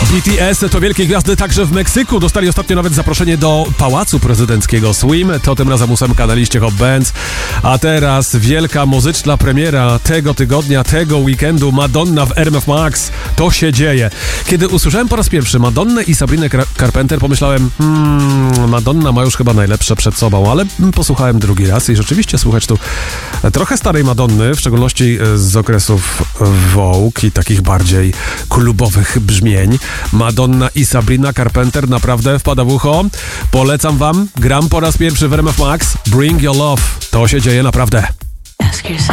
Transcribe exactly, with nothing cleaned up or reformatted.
B T S to wielkie gwiazdy także w Meksyku. Dostali ostatnio nawet zaproszenie do Pałacu Prezydenckiego Swim. To tym razem ósemka na liście Hot Bands. A teraz wielka muzyczna premiera tego tygodnia, tego weekendu. Madonna w R M F Max. To się dzieje. Kiedy usłyszałem po raz pierwszy Madonnę i Sabrinę Carpenter, pomyślałem, hmm, Madonna ma już chyba najlepsze przed sobą, ale posłuchałem drugi raz i rzeczywiście słychać tu trochę starej Madonny, w szczególności z okresów Vogue i takich bardziej klubowych brzmień. Madonna i Sabrina Carpenter naprawdę wpada w ucho. Polecam wam, gram po raz pierwszy w R M F Max. Bring Your Love. To się dzieje naprawdę.